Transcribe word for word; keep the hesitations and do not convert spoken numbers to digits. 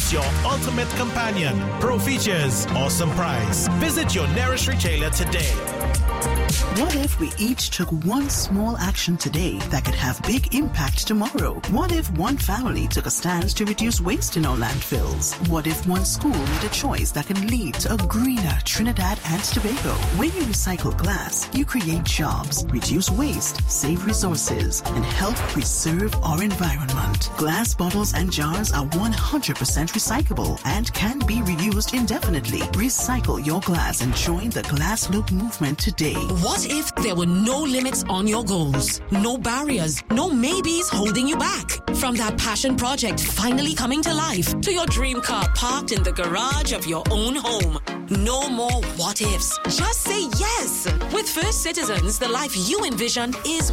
is your ultimate companion. Pro features, awesome price. Visit your nearest retailer today. What if we each took one small action today that could have big impact tomorrow? What if one family took a stand to reduce waste in our landfills? What if one school made a choice that can lead to a greener Trinidad and Tobago? When you recycle glass, you create jobs, reduce waste, save resources, and help preserve our environment. Glass bottles and jars are one hundred percent recyclable and can be reused indefinitely. Recycle your glass and join the Glass Loop movement today. What if there were no limits on your goals? No barriers, no maybes holding you back? From that passion project finally coming to life to your dream car parked in the garage of your own home. No more what ifs. Just say yes. With First Citizens, the life you envision is